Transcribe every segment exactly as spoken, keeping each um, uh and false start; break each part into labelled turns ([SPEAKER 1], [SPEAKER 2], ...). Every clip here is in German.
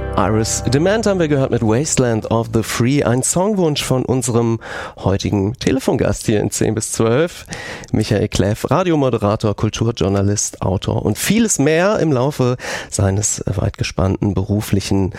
[SPEAKER 1] Iris Demand haben wir gehört mit Wasteland of the Free, ein Songwunsch von unserem heutigen Telefongast hier in zehn bis zwölf, Michael Kläff, Radiomoderator, Kulturjournalist, Autor und vieles mehr im Laufe seines weit gespannten beruflichen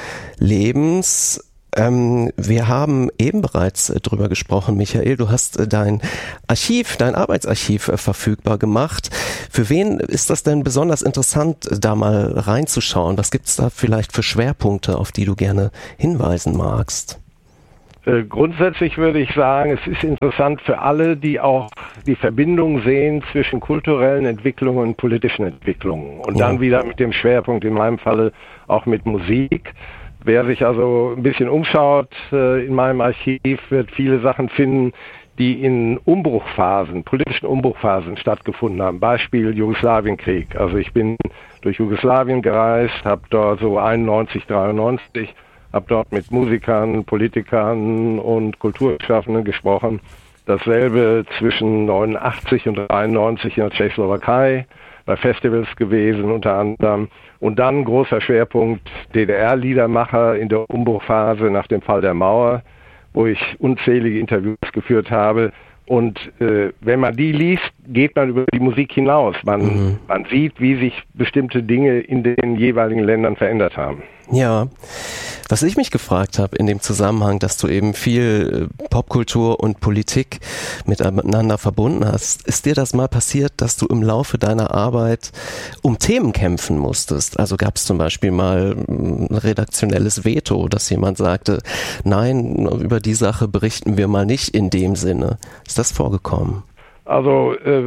[SPEAKER 1] Lebens. Ähm, wir haben eben bereits äh, drüber gesprochen, Michael, du hast äh, dein Archiv, dein Arbeitsarchiv äh, verfügbar gemacht. Für wen ist das denn besonders interessant, äh, da mal reinzuschauen? Was gibt's da vielleicht für Schwerpunkte, auf die du gerne hinweisen magst?
[SPEAKER 2] Äh, grundsätzlich würde ich sagen, es ist interessant für alle, die auch die Verbindung sehen zwischen kulturellen Entwicklungen und politischen Entwicklungen. Und ja. Dann wieder mit dem Schwerpunkt, in meinem Falle auch mit Musik. Wer sich also ein bisschen umschaut äh, in meinem Archiv, wird viele Sachen finden, die in Umbruchphasen, politischen Umbruchphasen stattgefunden haben. Beispiel Jugoslawienkrieg. Also ich bin durch Jugoslawien gereist, habe dort so einundneunzig, dreiundneunzig, habe dort mit Musikern, Politikern und Kulturschaffenden gesprochen. Dasselbe zwischen neunundachtzig und dreiundneunzig in der Tschechoslowakei, bei Festivals gewesen unter anderem. Und dann großer Schwerpunkt D D R-Liedermacher in der Umbruchphase nach dem Fall der Mauer, wo ich unzählige Interviews geführt habe. Und äh, wenn man die liest, geht man über die Musik hinaus. Man, mhm. man sieht, wie sich bestimmte Dinge in den jeweiligen Ländern verändert haben.
[SPEAKER 1] Ja, was ich mich gefragt habe in dem Zusammenhang, dass du eben viel Popkultur und Politik miteinander verbunden hast, ist dir das mal passiert, dass du im Laufe deiner Arbeit um Themen kämpfen musstest? Also gab es zum Beispiel mal ein redaktionelles Veto, dass jemand sagte, nein, über die Sache berichten wir mal nicht in dem Sinne. Ist das vorgekommen?
[SPEAKER 2] Also äh,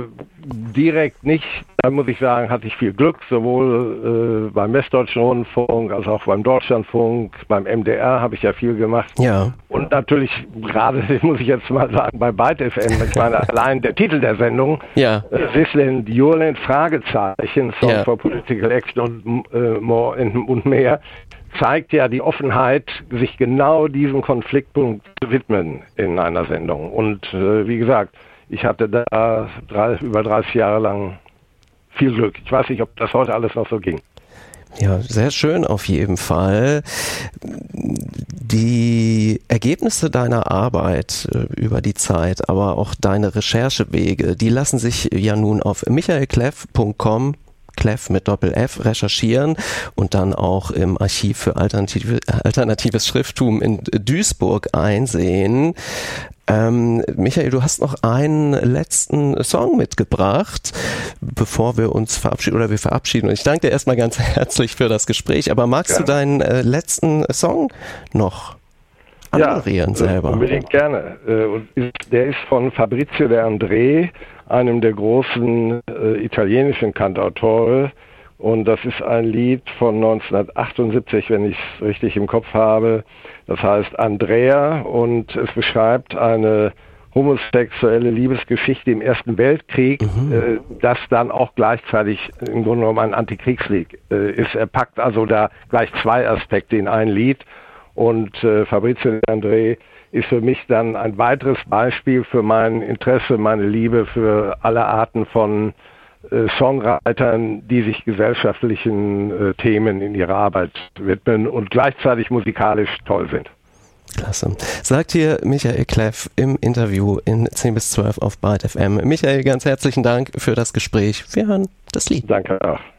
[SPEAKER 2] direkt nicht, da muss ich sagen, hatte ich viel Glück, sowohl äh, beim Westdeutschen Rundfunk als auch beim Deutschlandfunk, beim M D R habe ich ja viel gemacht.
[SPEAKER 1] Ja.
[SPEAKER 2] Und natürlich gerade, muss ich jetzt mal sagen, bei Byte F M, ich meine, allein der Titel der Sendung,
[SPEAKER 1] ja.
[SPEAKER 2] äh, Sisland, Jurland, Fragezeichen, Song
[SPEAKER 1] ja.
[SPEAKER 2] for Political Action und, äh, more und mehr, zeigt ja die Offenheit, sich genau diesem Konfliktpunkt zu widmen in einer Sendung. Und äh, wie gesagt, ich hatte da drei, über dreißig Jahre lang viel Glück. Ich weiß nicht, ob das heute alles noch so ging.
[SPEAKER 1] Ja, sehr schön auf jeden Fall. Die Ergebnisse deiner Arbeit äh, über die Zeit, aber auch deine Recherchewege, die lassen sich ja nun auf michael kläff punkt com Kläff mit Doppel-F recherchieren und dann auch im Archiv für alternative, alternatives Schrifttum in Duisburg einsehen. Ähm, Michael, du hast noch einen letzten Song mitgebracht, bevor wir uns verabschieden, oder wir verabschieden. Und ich danke dir erstmal ganz herzlich für das Gespräch, aber magst gerne. du deinen äh, letzten Song noch anmoderieren ja, selber?
[SPEAKER 2] Ja, unbedingt gerne. Und der ist von Fabrizio De André, einem der großen äh, italienischen Kantautore. Und das ist ein Lied von neunzehnhundertachtundsiebzig, wenn ich es richtig im Kopf habe. Das heißt Andrea und es beschreibt eine homosexuelle Liebesgeschichte im Ersten Weltkrieg, mhm. äh, das dann auch gleichzeitig im Grunde genommen ein Antikriegsllied äh, ist. Er packt also da gleich zwei Aspekte in ein Lied. Und äh, Fabrizio De André ist für mich dann ein weiteres Beispiel für mein Interesse, meine Liebe für alle Arten von äh, Songwritern, die sich gesellschaftlichen äh, Themen in ihrer Arbeit widmen und gleichzeitig musikalisch toll sind.
[SPEAKER 1] Klasse. Sagt hier Michael Kläff im Interview in zehn bis zwölf auf Byte F M. Michael, ganz herzlichen Dank für das Gespräch. Wir hören das Lied.
[SPEAKER 2] Danke auch.